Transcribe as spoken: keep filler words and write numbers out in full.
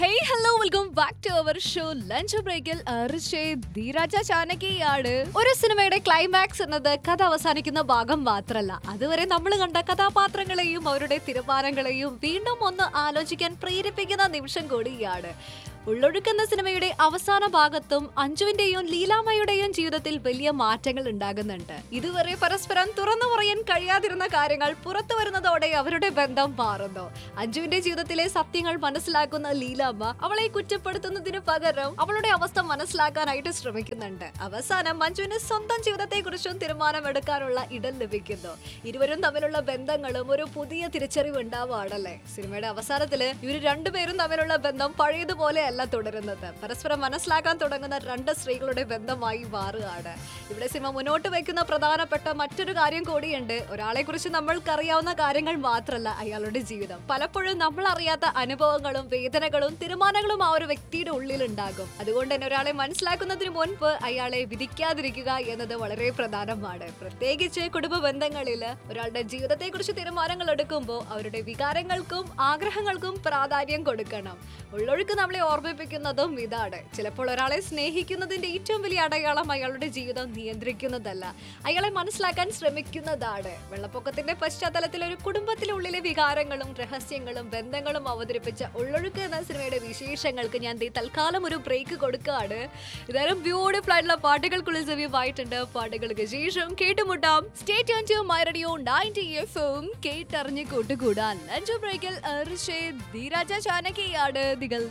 Hey, hello, welcome back to our show Lunch Breakil Dheeraja ചാനകിയാണ്. ഒരു സിനിമയുടെ climax എന്നത് കഥ അവസാനിക്കുന്ന ഭാഗം മാത്രമല്ല, അതുവരെ നമ്മൾ കണ്ട കഥാപാത്രങ്ങളെയും അവരുടെ തീരുമാനങ്ങളെയും വീണ്ടും ഒന്ന് ആലോചിക്കാൻ പ്രേരിപ്പിക്കുന്ന നിമിഷം കൂടിയാണ്. ഉള്ളൊഴുക്കുന്ന സിനിമയുടെ അവസാന ഭാഗത്തും അഞ്ജുവിന്റെയും ലീലാമ്മയുടെയും ജീവിതത്തിൽ വലിയ മാറ്റങ്ങൾ ഉണ്ടാകുന്നുണ്ട്. ഇതുവരെ പരസ്പരം തുറന്നു പറയാൻ കഴിയാതിരുന്ന കാര്യങ്ങൾ പുറത്തു വരുന്നതോടെ അവരുടെ ബന്ധം മാറുന്നു. അഞ്ജുവിന്റെ ജീവിതത്തിലെ സത്യങ്ങൾ മനസ്സിലാക്കുന്ന ലീലാമ്മ അവളെ കുറ്റപ്പെടുത്തുന്നതിന് പകരം അവളുടെ അവസ്ഥ മനസ്സിലാക്കാനായിട്ട് ശ്രമിക്കുന്നുണ്ട്. അവസാനം മഞ്ജുവിന് സ്വന്തം ജീവിതത്തെ കുറിച്ചും തീരുമാനമെടുക്കാനുള്ള ഇടം ലഭിക്കുന്നു. ഇരുവരും തമ്മിലുള്ള ബന്ധങ്ങളും ഒരു പുതിയ തിരിച്ചറിവ് ഉണ്ടാവുകയാണല്ലേ. സിനിമയുടെ അവസാനത്തില് ഇവർ രണ്ടുപേരും തമ്മിലുള്ള ബന്ധം പഴയതുപോലെ അല്ല തുടരുന്നത്. പരസ്പരം മനസ്സിലാക്കാൻ തുടങ്ങുന്ന രണ്ട് സ്ത്രീകളുടെ ബന്ധമായി മാറുകയാണ്. ഇവിടെ സിനിമ മുന്നോട്ട് വയ്ക്കുന്ന പ്രധാനപ്പെട്ട മറ്റൊരു കാര്യം കൂടിയുണ്ട്. ഒരാളെ കുറിച്ച് നമ്മൾക്കറിയാവുന്ന കാര്യങ്ങൾ മാത്രമല്ല അയാളുടെ ജീവിതം. പലപ്പോഴും നമ്മൾ അറിയാത്ത അനുഭവങ്ങളും വേദനകളും തീരുമാനങ്ങളും ആ ഒരു വ്യക്തിയുടെ ഉള്ളിൽ ഉണ്ടാകും. അതുകൊണ്ട് തന്നെ ഒരാളെ മനസ്സിലാക്കുന്നതിന് മുൻപ് അയാളെ വിധിക്കാതിരിക്കുക എന്നത് വളരെ പ്രധാനമാണ്. പ്രത്യേകിച്ച് കുടുംബ ബന്ധങ്ങളിൽ ഒരാളുടെ ജീവിതത്തെ കുറിച്ച് തീരുമാനങ്ങൾ എടുക്കുമ്പോൾ അവരുടെ വികാരങ്ങൾക്കും ആഗ്രഹങ്ങൾക്കും പ്രാധാന്യം കൊടുക്കണം. ഉള്ളൊഴുക്ക് നമ്മളെ ഓർമ്മിപ്പിക്കുന്നതും ഇതാണ്. ചിലപ്പോൾ ഒരാളെ സ്നേഹിക്കുന്നതിന്റെ ഏറ്റവും വലിയ അടയാളം അയാളുടെ ജീവിതം നിയന്ത്രിക്കുന്നതല്ല, അയാളെ മനസ്സിലാക്കാൻ ശ്രമിക്കുന്നതാണ്. വെള്ളപ്പൊക്കത്തിന്റെ പശ്ചാത്തലത്തിൽ ഒരു കുടുംബത്തിനുള്ളിലെ വികാരങ്ങളും രഹസ്യങ്ങളും ബന്ധങ്ങളും അവതരിപ്പിച്ച ഉള്ളൊഴുക്ക് എന്ന സിനിമയുടെ വിശേഷങ്ങൾക്ക് ഞാൻ തൽക്കാലം ഒരു ബ്രേക്ക് കൊടുക്കുകയാണ്. ഇതായാലും ബ്യൂട്ടിഫുൾ ആയിട്ടുള്ള പാട്ടുകൾക്കുള്ളിൽ സമയമായിട്ടുണ്ട്. പാട്ടുകൾക്ക് ശേഷം കേട്ടുമുട്ടാം. Stay tune to my radio ninety F M. കേട്ടറിഞ്ഞ് കൂട്ടുകൂടാൻ ലഞ്ച് ബ്രേക്കിൽ ധീരജ ചാനകിയാണ്. നിങ്ങൾ